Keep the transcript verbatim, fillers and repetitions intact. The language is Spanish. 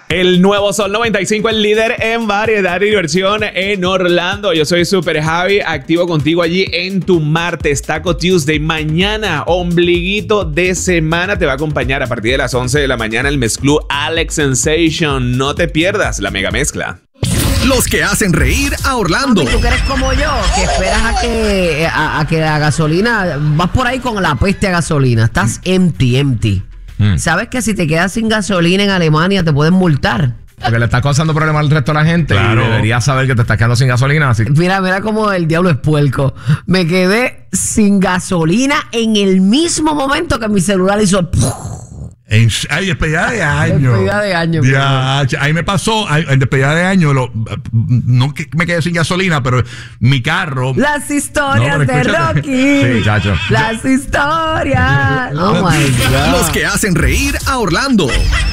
El nuevo Sol noventa y cinco, el líder en variedad y diversión en Orlando. Yo soy Super Javi, activo contigo allí en tu martes, Taco Tuesday. Mañana, ombliguito de semana, te va a acompañar a partir de las once de la mañana el mezclú Alex Sensation. No te pierdas la mega mezcla. Los que hacen reír a Orlando. Mami, tú que eres como yo, que esperas a que, a, a que la gasolina, vas por ahí con la peste a gasolina, estás empty, empty. Mm. ¿Sabes que si te quedas sin gasolina en Alemania te pueden multar? Porque le estás causando problemas al resto de la gente. Claro. Y deberías saber que te estás quedando sin gasolina. Así. Mira, mira cómo el diablo es puerco. Me quedé sin gasolina en el mismo momento que mi celular hizo... En, ay, despedida de año. Despedida de año. Ya, ahí me pasó, ay, en despedida de año, lo, no que me quedé sin gasolina, pero mi carro. Las historias no, de Rocky. Sí, chacho. Las historias. Oh my God. Los que hacen reír a Orlando.